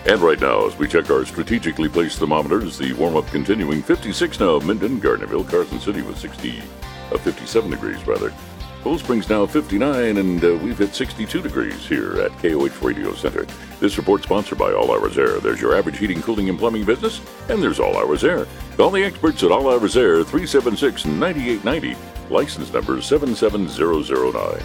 And right now, as we check our strategically placed thermometers, the warm-up continuing. 56 now, Minden, Gardnerville, Carson City with 57 degrees, rather. Cold Springs now 59, and we've hit 62 degrees here at KOH Radio Center. This report sponsored by All Hours Air. There's your average heating, cooling, and plumbing business, and there's All Hours Air. Call the experts at All Hours Air, 376-9890. License number 77009.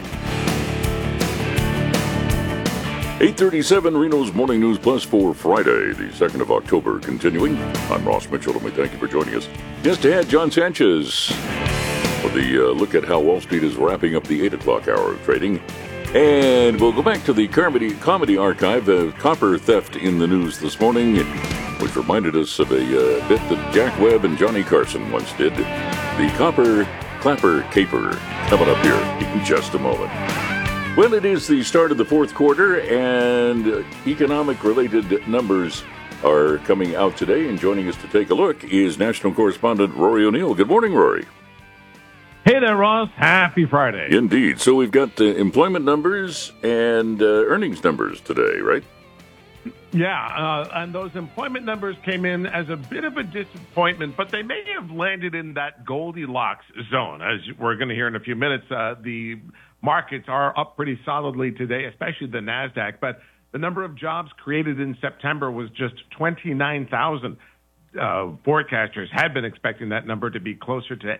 8:37 Reno's Morning News Plus for Friday, the 2nd of October. Continuing, I'm Ross Mitchell, and we thank you for joining us. Just ahead, John Sanchez for the look at how Wall Street is wrapping up the 8 o'clock hour of trading. And we'll go back to the comedy archive, copper theft in the news this morning, which reminded us of a bit that Jack Webb and Johnny Carson once did. The Copper Clapper Caper, coming up here in just a moment. Well, it is the start of the fourth quarter, and economic-related numbers are coming out today. And joining us to take a look is national correspondent Rory O'Neill. Good morning, Rory. Hey there, Ross. Happy Friday. Indeed. So we've got employment numbers and earnings numbers today, right? Yeah, and those employment numbers came in as a bit of a disappointment, but they may have landed in that Goldilocks zone. As we're going to hear in a few minutes, the markets are up pretty solidly today, especially the NASDAQ, but the number of jobs created in September was just 29,000. Forecasters had been expecting that number to be closer to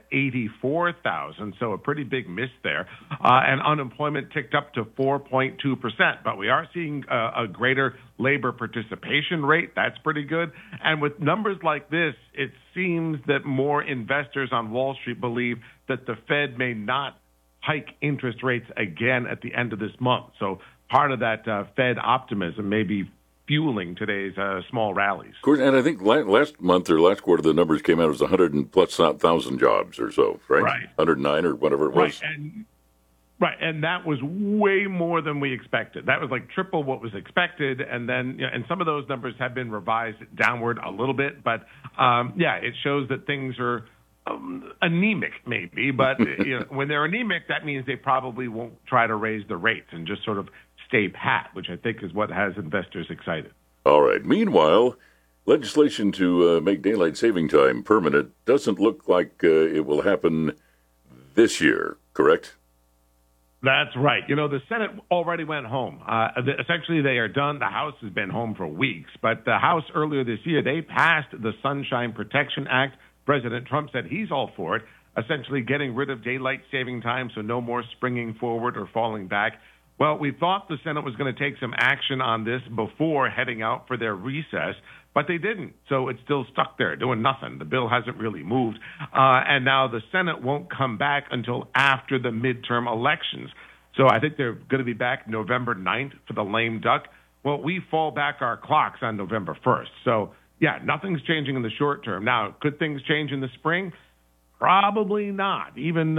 84,000, so a pretty big miss there. And unemployment ticked up to 4.2%, but we are seeing a greater labor participation rate. That's pretty good. And with numbers like this, it seems that more investors on Wall Street believe that the Fed may not hike interest rates again at the end of this month. So part of that Fed optimism may be fueling today's small rallies. Of course, and I think last month or last quarter, the numbers came out as 100,000+ jobs or so, right? Right. 109 or whatever it was. Right, and that was way more than we expected. That was like triple what was expected, and then and some of those numbers have been revised downward a little bit, but it shows that things are anemic, maybe, but when they're anemic, that means they probably won't try to raise the rates and just sort of stay pat, which I think is what has investors excited. All right. Meanwhile, legislation to make daylight saving time permanent doesn't look like it will happen this year, correct? That's right. The Senate already went home. Essentially, they are done. The House has been home for weeks, but the House earlier this year, they passed the Sunshine Protection Act. President Trump said he's all for it, essentially getting rid of daylight saving time, so no more springing forward or falling back. Well, we thought the Senate was going to take some action on this before heading out for their recess, but they didn't. So it's still stuck there doing nothing. The bill hasn't really moved. And now the Senate won't come back until after the midterm elections. So I think they're going to be back November 9th for the lame duck. Well, we fall back our clocks on November 1st. So, yeah, nothing's changing in the short term. Now, could things change in the spring? Probably not. Even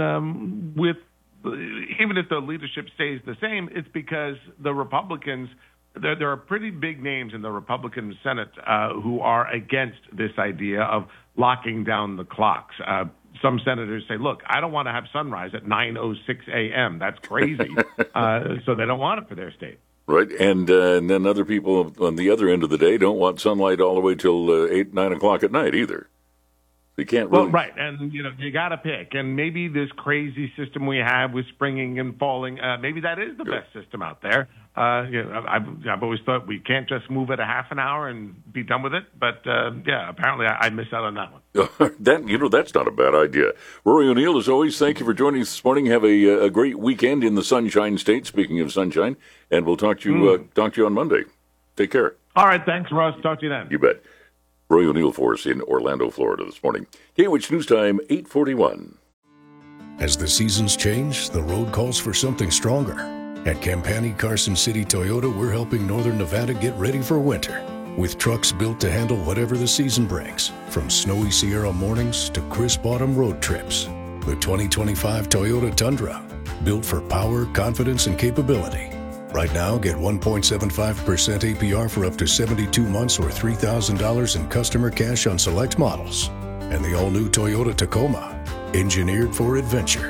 if the leadership stays the same, it's because the Republicans, there are pretty big names in the Republican Senate who are against this idea of locking down the clocks. Some senators say, look, I don't want to have sunrise at 9:06 a.m. That's crazy. So they don't want it for their state. Right, and then other people on the other end of the day don't want sunlight all the way till 8, 9 o'clock at night either. You can't really... Well, right, and you got to pick. And maybe this crazy system we have with springing and falling, maybe that is the best system out there. I've always thought we can't just move it a half an hour and be done with it. But apparently I missed out on that one. That's not a bad idea. Rory O'Neill, as always, thank you for joining us this morning. Have a great weekend in the Sunshine State. Speaking of sunshine, and we'll talk to you on Monday. Take care. All right, thanks, Ross. Talk to you then. You bet. Rory O'Neill for us in Orlando, Florida this morning. KOH News Time, 8:41. As the seasons change, the road calls for something stronger. At Campani Carson City Toyota, we're helping Northern Nevada get ready for winter. With trucks built to handle whatever the season brings, from snowy Sierra mornings to crisp autumn road trips. The 2025 Toyota Tundra, built for power, confidence, and capability. Right now, get 1.75% APR for up to 72 months or $3,000 in customer cash on select models. And the all-new Toyota Tacoma, engineered for adventure.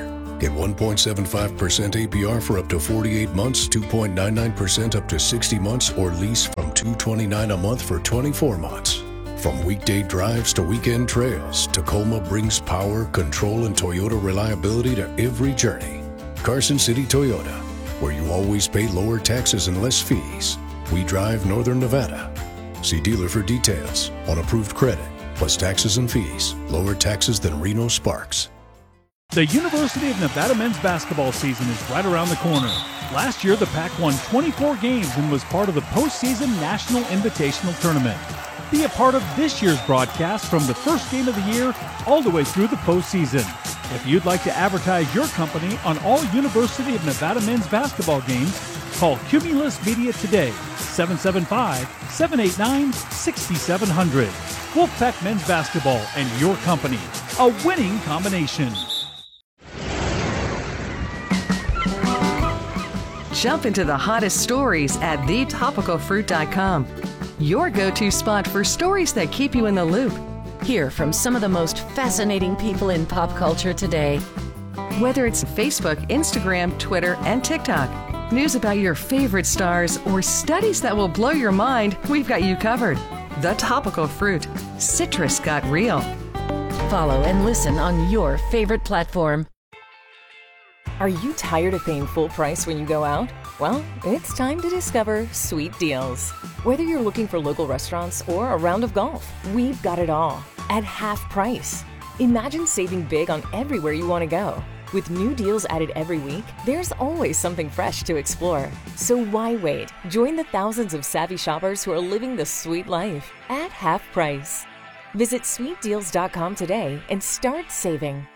Get 1.75% APR for up to 48 months, 2.99% up to 60 months, or lease from $229 a month for 24 months. From weekday drives to weekend trails, Tacoma brings power, control, and Toyota reliability to every journey. Carson City Toyota, where you always pay lower taxes and less fees. We drive Northern Nevada. See dealer for details on approved credit, plus taxes and fees. Lower taxes than Reno Sparks. The University of Nevada men's basketball season is right around the corner. Last year, the Pac won 24 games and was part of the postseason National Invitational Tournament. Be a part of this year's broadcast from the first game of the year all the way through the postseason. If you'd like to advertise your company on all University of Nevada men's basketball games, call Cumulus Media today, 775-789-6700. Wolfpack Men's Basketball and your company, a winning combination. Jump into the hottest stories at thetopicalfruit.com. Your go-to spot for stories that keep you in the loop. Hear from some of the most fascinating people in pop culture today. Whether it's Facebook, Instagram, Twitter, and TikTok, news about your favorite stars, or studies that will blow your mind, we've got you covered. The Topical Fruit. Citrus got real. Follow and listen on your favorite platform. Are you tired of paying full price when you go out? Well, it's time to discover Sweet Deals. Whether you're looking for local restaurants or a round of golf, we've got it all at half price. Imagine saving big on everywhere you want to go. With new deals added every week, there's always something fresh to explore. So why wait? Join the thousands of savvy shoppers who are living the sweet life at half price. Visit sweetdeals.com today and start saving.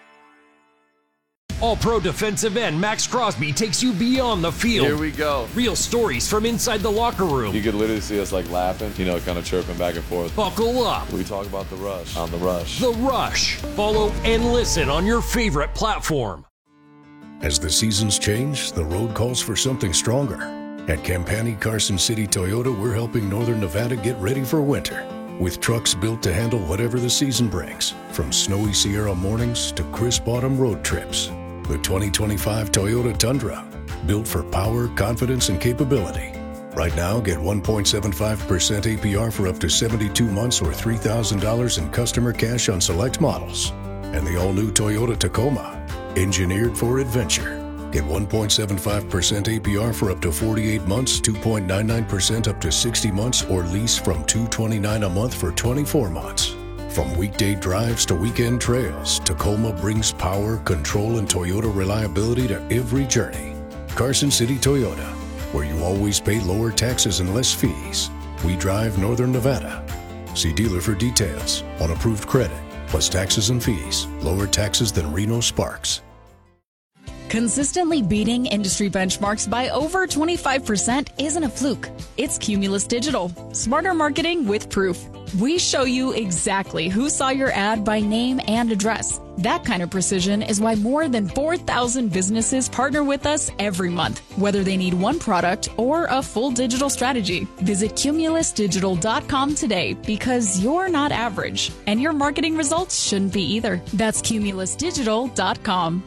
All-Pro defensive end Max Crosby takes you beyond the field. Here we go. Real stories from inside the locker room. You could literally see us like laughing, kind of chirping back and forth. Buckle up. We talk about The Rush on The Rush. The Rush. Follow and listen on your favorite platform. As the seasons change, the road calls for something stronger. At Campani Carson City Toyota, we're helping Northern Nevada get ready for winter. With trucks built to handle whatever the season brings, from snowy Sierra mornings to crisp autumn road trips. The 2025 Toyota Tundra, built for power, confidence, and capability. Right now, get 1.75% APR for up to 72 months or $3,000 in customer cash on select models. And the all-new Toyota Tacoma, engineered for adventure. Get 1.75% APR for up to 48 months, 2.99% up to 60 months, or lease from $229 a month for 24 months. From weekday drives to weekend trails, Tacoma brings power, control, and Toyota reliability to every journey. Carson City Toyota, where you always pay lower taxes and less fees. We drive Northern Nevada. See dealer for details on approved credit, plus taxes and fees. Lower taxes than Reno Sparks. Consistently beating industry benchmarks by over 25% isn't a fluke. It's Cumulus Digital. Smarter marketing with proof. We show you exactly who saw your ad by name and address. That kind of precision is why more than 4,000 businesses partner with us every month, whether they need one product or a full digital strategy. Visit cumulusdigital.com today because you're not average, and your marketing results shouldn't be either. That's cumulusdigital.com.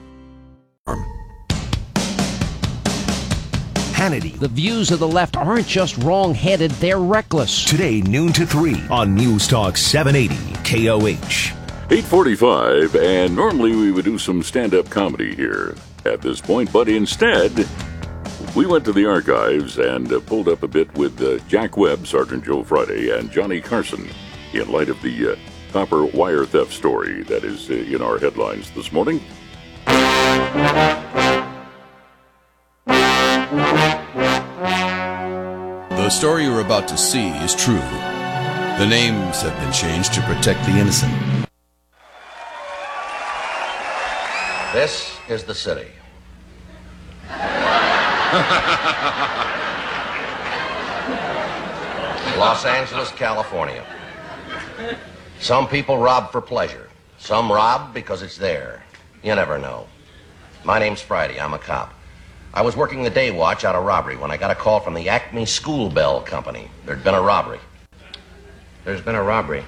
Hannity. The views of the left aren't just wrong-headed, they're reckless. Today, noon to 3 on News Talk 780 KOH. 8:45, and normally we would do some stand-up comedy here at this point, but instead, we went to the archives and pulled up a bit with Jack Webb, Sergeant Joe Friday, and Johnny Carson in light of the copper wire theft story that is in our headlines this morning. The story you're about to see is true. The names have been changed to protect the innocent. This is the city. Los Angeles, California. Some people rob for pleasure. Some rob because it's there. You never know. My name's Friday. I'm a cop. I was working the day watch out of robbery when I got a call from the Acme School Bell Company. There'd been a robbery. There's been a robbery.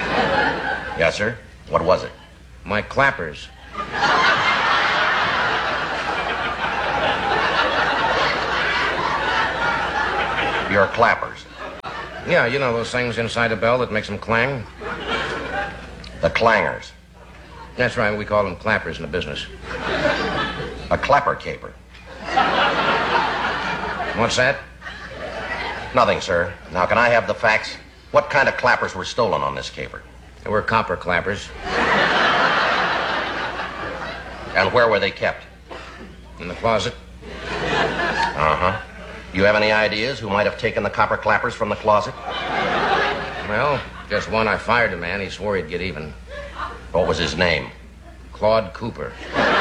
Yes, sir? What was it? My clappers. Your clappers. Yeah, you know those things inside a bell that makes them clang? The clangers. That's right, we call them clappers in the business. A clapper caper. What's that? Nothing, sir. Now, can I have the facts? What kind of clappers were stolen on this caper? They were copper clappers. And where were they kept? In the closet. Uh-huh. You have any ideas who might have taken the copper clappers from the closet? Well, just one. I fired a man. He swore he'd get even. What was his name? Claude Cooper.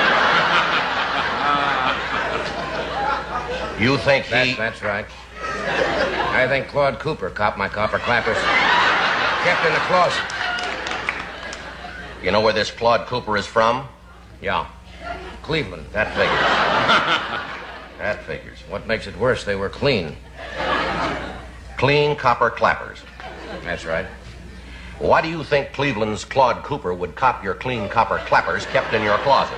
You think he... That's right. I think Claude Cooper copped my copper clappers. Kept in the closet. You know where this Claude Cooper is from? Yeah. Cleveland. That figures. That figures. What makes it worse, they were clean. Clean copper clappers. That's right. Why do you think Cleveland's Claude Cooper would cop your clean copper clappers kept in your closet?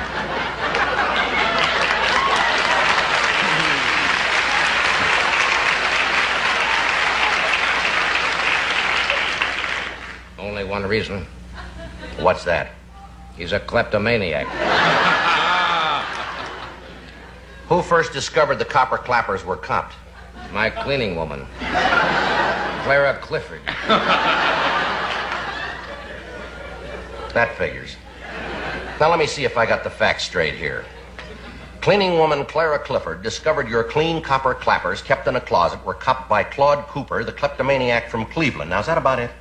Only one reason. What's that? He's a kleptomaniac. Who first discovered the copper clappers were copped? My cleaning woman, Clara Clifford. That figures. Now let me see if I got the facts straight here. Cleaning woman Clara Clifford discovered your clean copper clappers kept in a closet were copped by Claude Cooper, the kleptomaniac from Cleveland. Now, is that about it?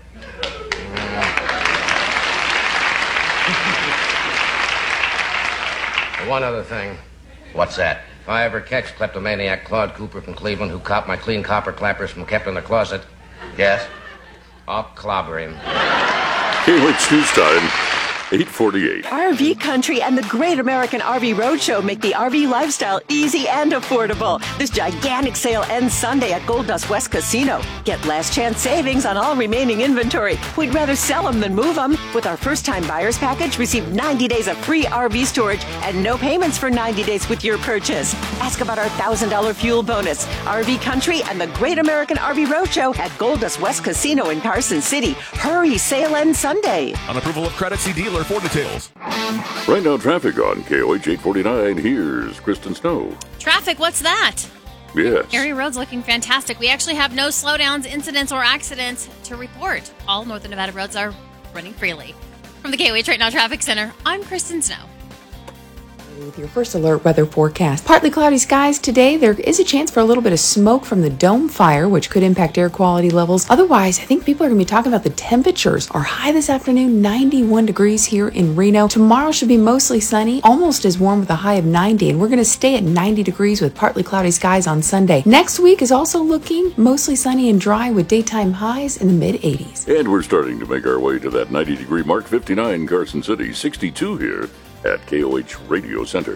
One other thing. What's that? If I ever catch kleptomaniac Claude Cooper from Cleveland who copped my clean copper clappers from kept in the closet. Yes? I'll clobber him. KOH News Time, 8:48. RV Country and the Great American RV Roadshow make the RV lifestyle easy and affordable. This gigantic sale ends Sunday at Gold Dust West Casino. Get last chance savings on all remaining inventory. We'd rather sell them than move them. With our first-time buyers package, receive 90 days of free RV storage and no payments for 90 days with your purchase. Ask about our $1,000 fuel bonus. RV Country and the Great American RV Roadshow at Gold Dust West Casino in Carson City. Hurry, sale ends Sunday. On approval of credit, see dealer for details. Right now, traffic on KOH 849. Here's Kristen Snow. Traffic, what's that? Yes. Area roads looking fantastic. We actually have no slowdowns, incidents, or accidents to report. All Northern Nevada roads are running freely. From the KOH Right Now Traffic Center, I'm Kristen Snow. With your first alert weather forecast. Partly cloudy skies today. There is a chance for a little bit of smoke from the dome fire, which could impact air quality levels. Otherwise, I think people are going to be talking about the temperatures. Our high this afternoon, 91 degrees here in Reno. Tomorrow should be mostly sunny, almost as warm with a high of 90, and we're going to stay at 90 degrees with partly cloudy skies on Sunday. Next week is also looking mostly sunny and dry with daytime highs in the mid-80s. And we're starting to make our way to that 90-degree mark. 59 Carson City, 62 here at KOH Radio Center.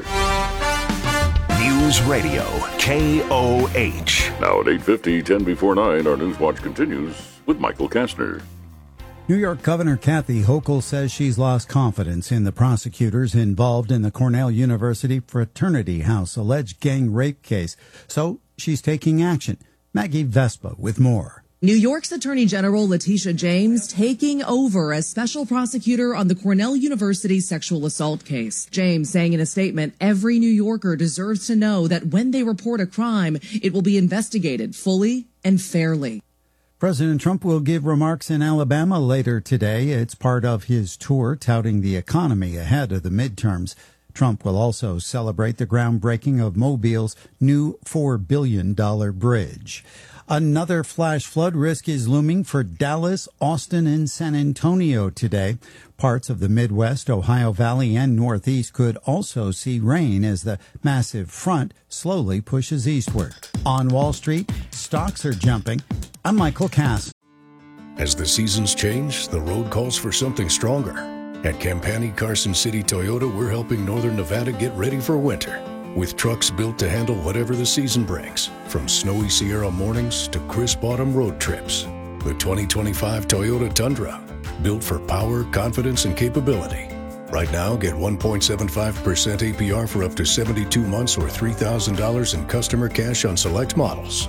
News Radio, KOH. Now at 8:50, 10 before 9, our News Watch continues with Michael Kastner. New York Governor Kathy Hochul says she's lost confidence in the prosecutors involved in the Cornell University Fraternity House alleged gang rape case. So she's taking action. Maggie Vespa with more. New York's Attorney General Letitia James taking over as special prosecutor on the Cornell University sexual assault case. James saying in a statement, every New Yorker deserves to know that when they report a crime, it will be investigated fully and fairly. President Trump will give remarks in Alabama later today. It's part of his tour touting the economy ahead of the midterms. Trump will also celebrate the groundbreaking of Mobile's new $4 billion bridge. Another flash flood risk is looming for Dallas, Austin, and San Antonio today. Parts of the Midwest, Ohio Valley, and Northeast could also see rain as the massive front slowly pushes eastward. On Wall Street, stocks are jumping. I'm Michael Cass. As the seasons change, the road calls for something stronger. At Campani Carson City Toyota, we're helping Northern Nevada get ready for winter. With trucks built to handle whatever the season brings, from snowy Sierra mornings to crisp autumn road trips. The 2025 Toyota Tundra, built for power, confidence, and capability. Right now, get 1.75% APR for up to 72 months or $3,000 in customer cash on select models.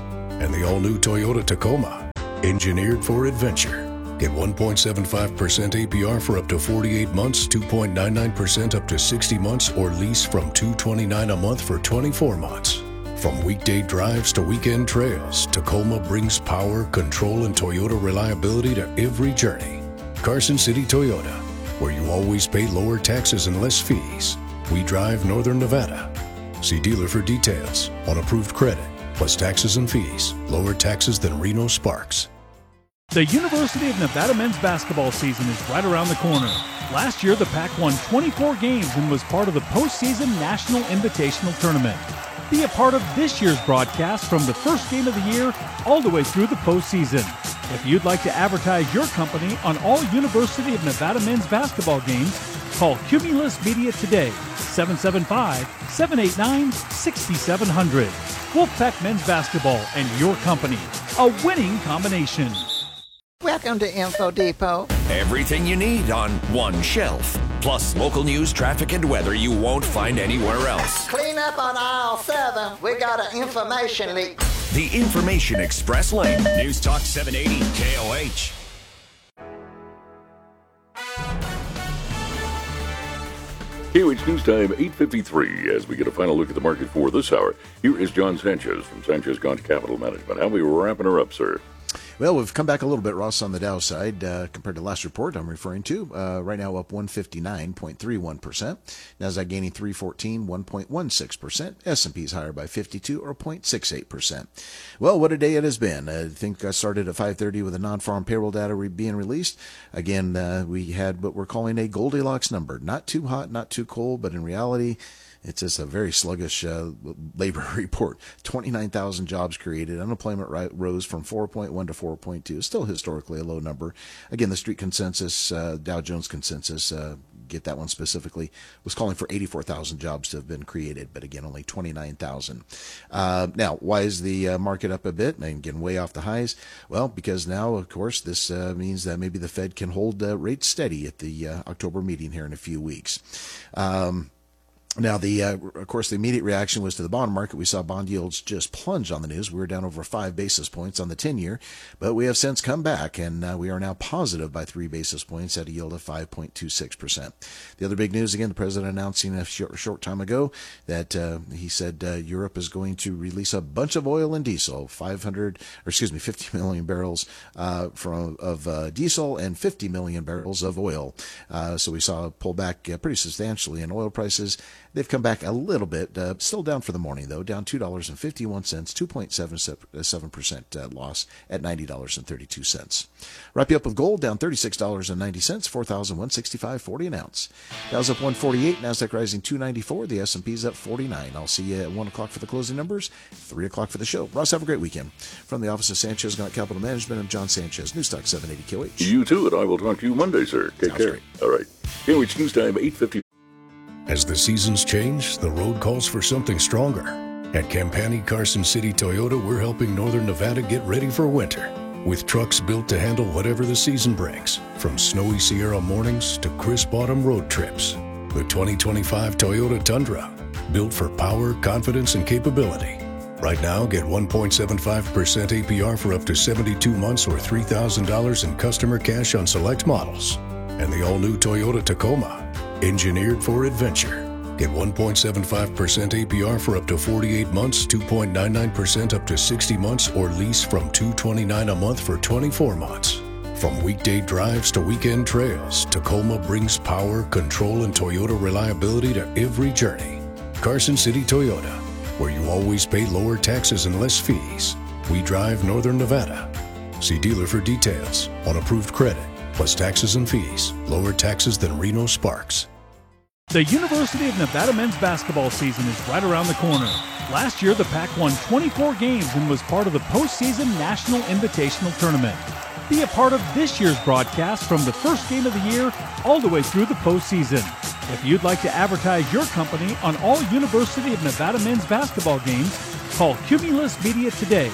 and the all-new Toyota Tacoma, engineered for adventure. Get 1.75% APR for up to 48 months, 2.99% up to 60 months, or lease from $229 a month for 24 months. From weekday drives to weekend trails, Tacoma brings power, control, and Toyota reliability to every journey. Carson City Toyota, where you always pay lower taxes and less fees. We drive Northern Nevada. See dealer for details on approved credit, plus taxes and fees. Lower taxes than Reno Sparks. The University of Nevada men's basketball season is right around the corner. Last year, the Pac won 24 games and was part of the postseason National Invitational Tournament. Be a part of this year's broadcast from the first game of the year all the way through the postseason. If you'd like to advertise your company on all University of Nevada men's basketball games, call Cumulus Media today, 775-789-6700. Wolfpack Men's Basketball and your company, a winning combination. Welcome to Info Depot. Everything you need on one shelf. Plus local news, traffic, and weather you won't find anywhere else. Clean up on aisle 7. We got an information leak. The Information Express Lane. News Talk 780 KOH. KOH News Time, 8:53. As we get a final look at the market for this hour, here is John Sanchez from Sanchez Gaunt Capital Management. How are we wrapping her up, sir? Well, we've come back a little bit, Ross, on the Dow side compared to last report I'm referring to. Right now up 159.31%. Nasdaq gaining 314, 1.16%. S&P's higher by 52 or 0.68%. Well, what a day it has been. I think I started at 5:30 with the non-farm payroll data being released. Again, we had what we're calling a Goldilocks number. Not too hot, not too cold, but in reality, it's just a very sluggish labor report. 29,000 jobs created. Unemployment rose from 4.1 to 4.2. Still historically a low number. Again, the street consensus, Dow Jones consensus, get that one specifically, was calling for 84,000 jobs to have been created. But again, only 29,000. Now, why is the market up a bit? And again, way off the highs. Well, because now, of course, this means that maybe the Fed can hold rates steady at the October meeting here in a few weeks. Now, of course, the immediate reaction was to the bond market. We saw bond yields just plunge on the news. We were down over 5 basis points on the 10-year, but we have since come back, and we are now positive by 3 basis points at a yield of 5.26%. The other big news, again, the president announcing a short time ago that he said Europe is going to release a bunch of oil and diesel, 50 million barrels of diesel and 50 million barrels of oil. So we saw a pullback pretty substantially in oil prices. They've come back a little bit, still down for the morning, though, down $2.51, 2.77% loss at $90.32. Wrap you up with gold, down $36.90, 4,165.40 an ounce. Dow's up 148, NASDAQ rising 294, the S&P's up 49. I'll see you at 1 o'clock for the closing numbers, 3 o'clock for the show. Ross, have a great weekend. From the office of Sanchez Gaunt Capital Management, I'm John Sanchez, News Talk 780 KOH. You too, and I will talk to you Monday, sir. Take care. Great. All right. KOH News Time, 8:50. As the seasons change, the road calls for something stronger. At Campani Carson City Toyota, we're helping Northern Nevada get ready for winter. With trucks built to handle whatever the season brings, from snowy Sierra mornings to crisp autumn road trips. The 2025 Toyota Tundra, built for power, confidence, and capability. Right now, get 1.75% APR for up to 72 months or $3,000 in customer cash on select models. And the all-new Toyota Tacoma, engineered for adventure. Get 1.75% APR for up to 48 months, 2.99% up to 60 months, or lease from $229 a month for 24 months. From weekday drives to weekend trails, Tacoma brings power, control, and Toyota reliability to every journey. Carson City Toyota, where you always pay lower taxes and less fees. We drive Northern Nevada. See dealer for details on approved credit, plus taxes and fees. Lower taxes than Reno Sparks. The University of Nevada men's basketball season is right around the corner. Last year, the Pac won 24 games and was part of the postseason National Invitational Tournament. Be a part of this year's broadcast from the first game of the year all the way through the postseason. If you'd like to advertise your company on all University of Nevada men's basketball games, call Cumulus Media today,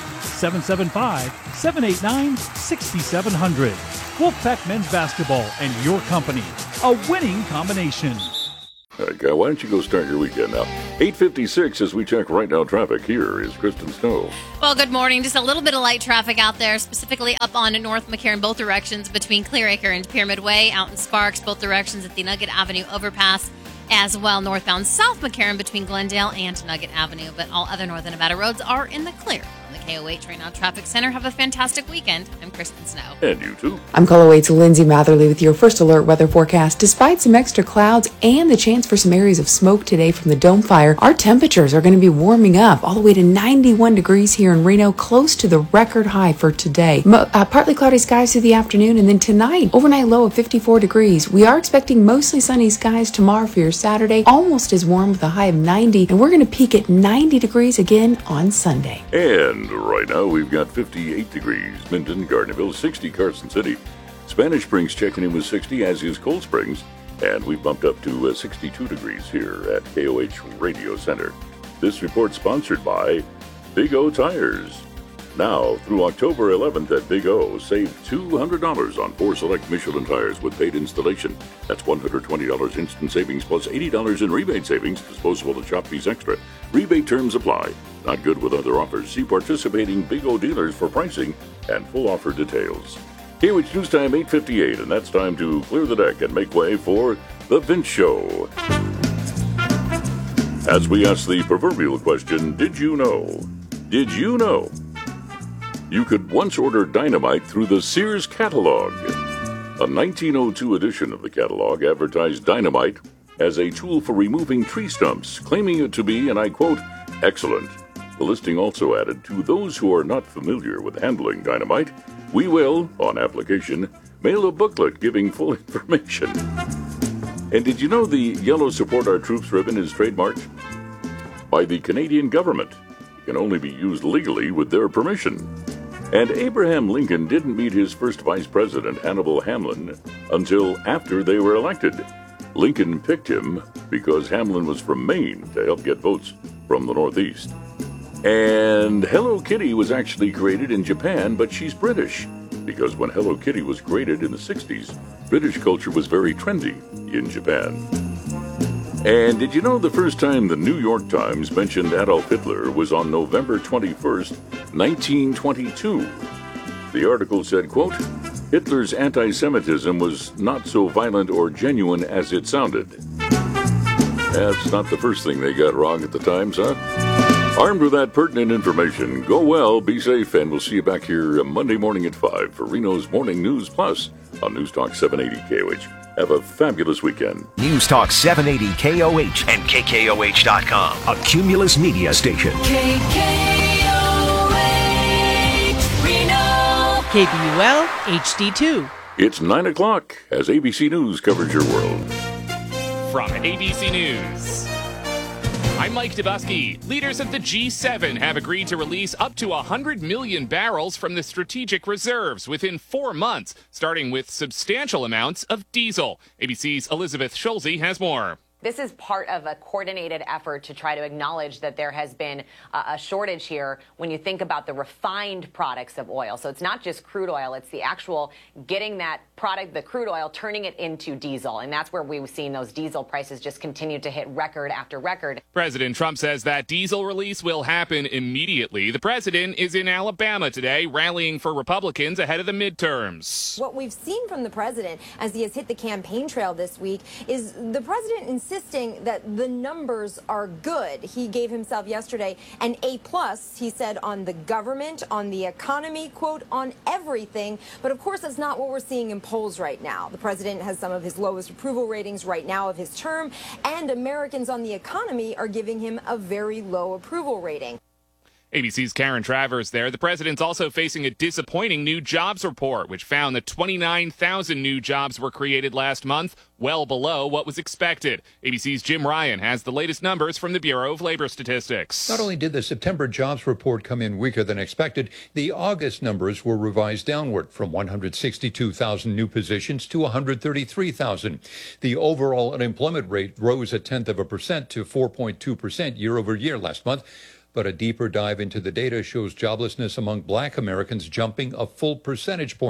775-789-6700. Wolfpack Men's Basketball and your company, a winning combination. Okay, why don't you go start your weekend now? 8:56 as we check right now traffic. Here is Kristen Snow. Well, good morning. Just a little bit of light traffic out there, specifically up on North McCarran, both directions between Clearacre and Pyramid Way, out in Sparks, both directions at the Nugget Avenue overpass, as well northbound South McCarran between Glendale and Nugget Avenue. But all other Northern Nevada roads are in the clear. From the KOH Right Now Traffic Center, have a fantastic weekend. I'm Kristen Snow. And you too. I'm KOH's Lindsay Matherly with your first alert weather forecast. Despite some extra clouds and the chance for some areas of smoke today from the dome fire, our temperatures are going to be warming up all the way to 91 degrees here in Reno, close to the record high for today. Partly cloudy skies through the afternoon, and then tonight, overnight low of 54 degrees. We are expecting mostly sunny skies tomorrow for your Saturday, almost as warm with a high of 90, and we're going to peak at 90 degrees again on Sunday. And right now we've got 58 degrees, Minden, Gardnerville, 60 Carson City. Spanish Springs checking in with 60, as is Cold Springs, and we've bumped up to 62 degrees here at KOH Radio Center. This report sponsored by Big O Tires. Now, through October 11th at Big O, save $200 on 4 select Michelin tires with paid installation. That's $120 instant savings plus $80 in rebate savings, disposable and shop fees extra. Rebate terms apply. Not good with other offers. See participating Big O dealers for pricing and full offer details. KOH News Time 8:58, and that's time to clear the deck and make way for The Vince Show. As we ask the proverbial question, did you know? Did you know? You could once order dynamite through the Sears catalog. A 1902 edition of the catalog advertised dynamite as a tool for removing tree stumps, claiming it to be, and I quote, excellent. The listing also added, to those who are not familiar with handling dynamite, we will, on application, mail a booklet giving full information. And did you know the yellow Support Our Troops ribbon is trademarked by the Canadian government? It can only be used legally with their permission. And Abraham Lincoln didn't meet his first vice president, Hannibal Hamlin, until after they were elected. Lincoln picked him because Hamlin was from Maine to help get votes from the Northeast. And Hello Kitty was actually created in Japan, but she's British, because when Hello Kitty was created in the 60s, British culture was very trendy in Japan. And did you know the first time the New York Times mentioned Adolf Hitler was on November 21st, 1922? The article said, quote, Hitler's anti-Semitism was not so violent or genuine as it sounded. That's not the first thing they got wrong at the Times, huh? Armed with that pertinent information, go well, be safe, and we'll see you back here Monday morning at 5 for Reno's Morning News Plus on News Talk 780 KOH. Have a fabulous weekend. News Talk 780 KOH and KKOH.com. A Cumulus Media station. KKOH Reno. KBUL HD2. It's 9 o'clock as ABC News covers your world. From ABC News, I'm Mike Dubusky. Leaders of the G7 have agreed to release up to 100 million barrels from the strategic reserves within 4 months, starting with substantial amounts of diesel. ABC's Elizabeth Schulze has more. This is part of a coordinated effort to try to acknowledge that there has been a shortage here when you think about the refined products of oil. So it's not just crude oil, it's the actual getting that product, the crude oil, turning it into diesel. And that's where we've seen those diesel prices just continue to hit record after record. President Trump says that diesel release will happen immediately. The president is in Alabama today, rallying for Republicans ahead of the midterms. What we've seen from the president as he has hit the campaign trail this week is the president insisting that the numbers are good. He gave himself yesterday an A+, he said, on the government, on the economy, quote, on everything. But of course, that's not what we're seeing in polls right now. The president has some of his lowest approval ratings right now of his term, and Americans on the economy are giving him a very low approval rating. ABC's Karen Travers there. The president's also facing a disappointing new jobs report, which found that 29,000 new jobs were created last month, well below what was expected. ABC's Jim Ryan has the latest numbers from the Bureau of Labor Statistics. Not only did the September jobs report come in weaker than expected, the August numbers were revised downward from 162,000 new positions to 133,000. The overall unemployment rate rose 0.1% to 4.2% year over year last month. But a deeper dive into the data shows joblessness among black Americans jumping a full percentage point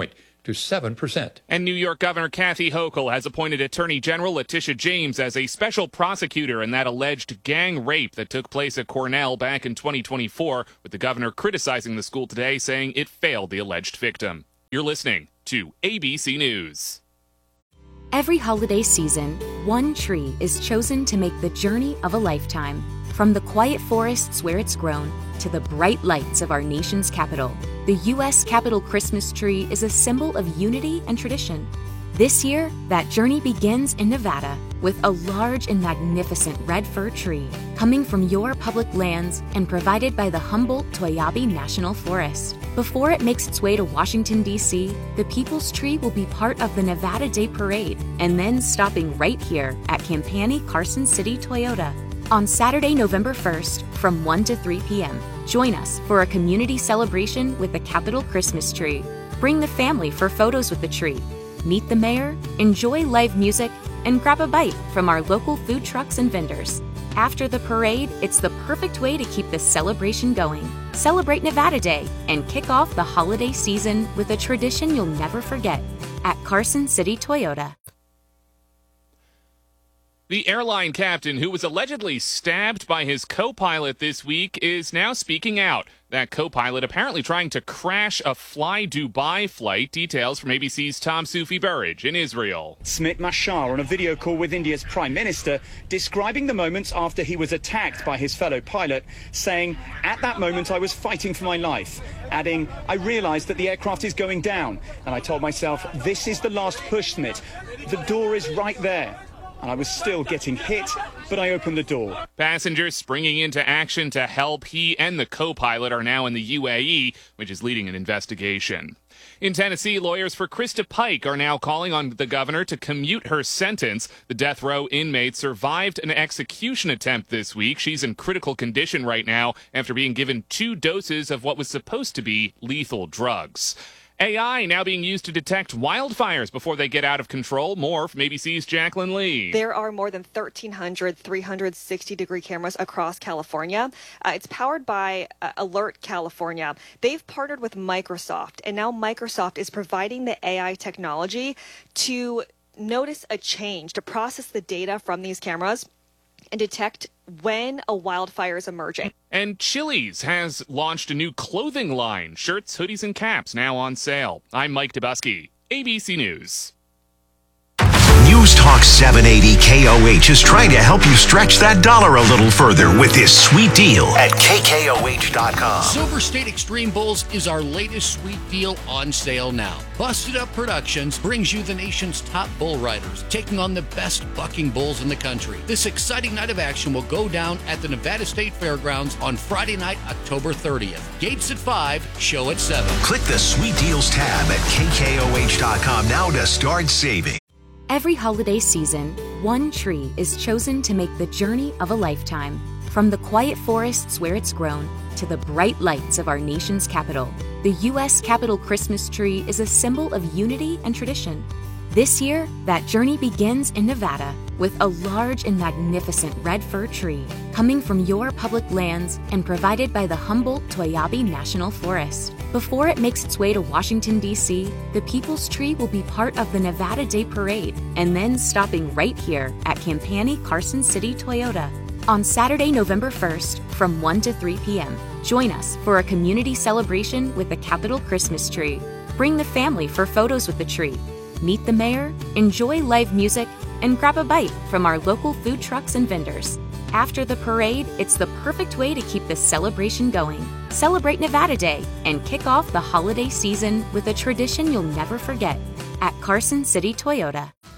to 7%. And New York Governor Kathy Hochul has appointed Attorney General Letitia James as a special prosecutor in that alleged gang rape that took place at Cornell back in 2024, with the governor criticizing the school today, saying it failed the alleged victim. You're listening to ABC News. Every holiday season, one tree is chosen to make the journey of a lifetime. From the quiet forests where it's grown to the bright lights of our nation's capital, the U.S. Capitol Christmas tree is a symbol of unity and tradition. This year, that journey begins in Nevada with a large and magnificent red fir tree coming from your public lands and provided by the Humboldt-Toiyabe National Forest. Before it makes its way to Washington, D.C., the People's Tree will be part of the Nevada Day Parade and then stopping right here at Campani Carson City Toyota. On Saturday, November 1st, from 1 to 3 p.m., join us for a community celebration with the Capitol Christmas tree. Bring the family for photos with the tree. Meet the mayor, enjoy live music, and grab a bite from our local food trucks and vendors. After the parade, it's the perfect way to keep the celebration going. Celebrate Nevada Day and kick off the holiday season with a tradition you'll never forget at Carson City Toyota. The airline captain who was allegedly stabbed by his co-pilot this week is now speaking out. That co-pilot apparently trying to crash a Fly Dubai flight. Details from ABC's Tom Sufi Burridge in Israel. Smit Mashar on a video call with India's Prime Minister, describing the moments after he was attacked by his fellow pilot, saying, "At that moment I was fighting for my life," adding, "I realized that the aircraft is going down, and I told myself, this is the last push, Smit. The door is right there." And I was still getting hit, but I opened the door. Passengers springing into action to help. He and the co-pilot are now in the UAE, which is leading an investigation. In Tennessee, lawyers for Krista Pike are now calling on the governor to commute her sentence. The death row inmate survived an execution attempt this week. She's in critical condition right now after being given 2 doses of what was supposed to be lethal drugs. AI now being used to detect wildfires before they get out of control. More from ABC's Jacqueline Lee. There are more than 1,300 360-degree cameras across California. It's powered by Alert California. They've partnered with Microsoft, and now Microsoft is providing the AI technology to notice a change, to process the data from these cameras and detect when a wildfire is emerging. And Chili's has launched a new clothing line. Shirts, hoodies, and caps now on sale. I'm Mike Dubusky, ABC News. News Talk 780 KOH is trying to help you stretch that dollar a little further with this sweet deal at KKOH.com. Silver State Extreme Bulls is our latest sweet deal on sale now. Busted Up Productions brings you the nation's top bull riders, taking on the best bucking bulls in the country. This exciting night of action will go down at the Nevada State Fairgrounds on Friday night, October 30th. Gates at 5, show at 7. Click the Sweet Deals tab at KKOH.com now to start saving. Every holiday season, one tree is chosen to make the journey of a lifetime. From the quiet forests where it's grown to the bright lights of our nation's capital, the U.S. Capitol Christmas tree is a symbol of unity and tradition. This year, that journey begins in Nevada with a large and magnificent red fir tree coming from your public lands and provided by the Humboldt-Toiyabe National Forest. Before it makes its way to Washington, D.C., the People's Tree will be part of the Nevada Day Parade and then stopping right here at Campani Carson City Toyota. On Saturday, November 1st, from 1 to 3 p.m., join us for a community celebration with the Capitol Christmas tree. Bring the family for photos with the tree. Meet the mayor, enjoy live music, and grab a bite from our local food trucks and vendors. After the parade, it's the perfect way to keep the celebration going. Celebrate Nevada Day and kick off the holiday season with a tradition you'll never forget at Carson City Toyota.